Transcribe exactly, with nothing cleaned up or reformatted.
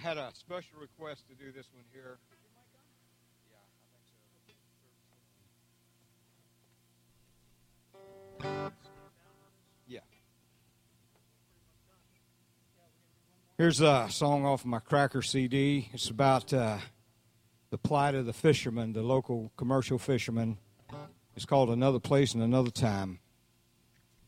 had a special request to do this one here. Yeah. Here's a song off of my Cracker C D. It's about uh, the plight of the fishermen, the local commercial fishermen. It's called Another Place and Another Time.